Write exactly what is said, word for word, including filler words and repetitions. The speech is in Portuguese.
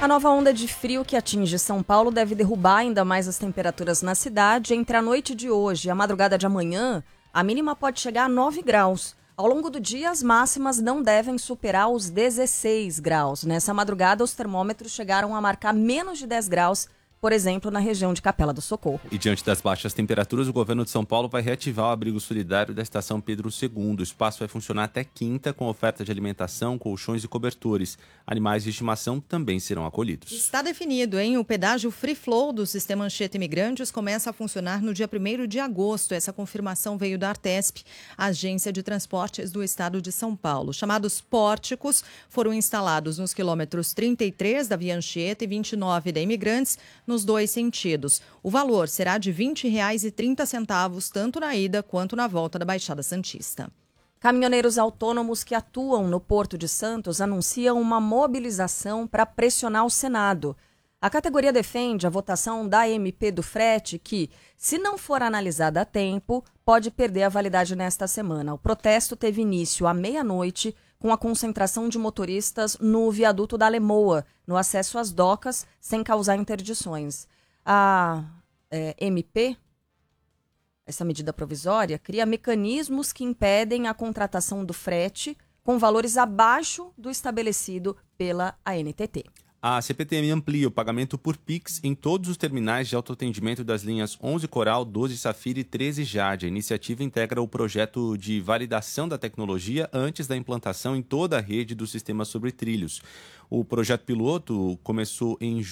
A nova onda de frio que atinge São Paulo deve derrubar ainda mais as temperaturas na cidade. Entre a noite de hoje e a madrugada de amanhã, a mínima pode chegar a nove graus. Ao longo do dia, as máximas não devem superar os dezesseis graus. Nessa madrugada, os termômetros chegaram a marcar menos de dez graus, por exemplo, na região de Capela do Socorro. E diante das baixas temperaturas, o governo de São Paulo vai reativar o abrigo solidário da Estação Pedro segundo. O espaço vai funcionar até quinta, com oferta de alimentação, colchões e cobertores. Animais de estimação também serão acolhidos. Está definido, hein? O pedágio Free Flow do Sistema Anchieta Imigrantes começa a funcionar no dia primeiro de agosto. Essa confirmação veio da Artesp, Agência de Transportes do Estado de São Paulo. Chamados pórticos foram instalados nos quilômetros trinta e três da Via Anchieta e vinte e nove da Imigrantes, nos dois sentidos. O valor será de vinte reais e trinta centavos, tanto na ida quanto na volta da Baixada Santista. Caminhoneiros autônomos que atuam no Porto de Santos anunciam uma mobilização para pressionar o Senado. A categoria defende a votação da M P do frete que, se não for analisada a tempo, pode perder a validade nesta semana. O protesto teve início à meia-noite com a concentração de motoristas no viaduto da Alemoa, no acesso às docas, sem causar interdições. A é, M P, essa medida provisória, cria mecanismos que impedem a contratação do frete com valores abaixo do estabelecido pela A N T T. A C P T M amplia o pagamento por Pix em todos os terminais de autoatendimento das linhas onze Coral, doze Safira e treze Jade. A iniciativa integra o projeto de validação da tecnologia antes da implantação em toda a rede do sistema sobre trilhos. O projeto piloto começou em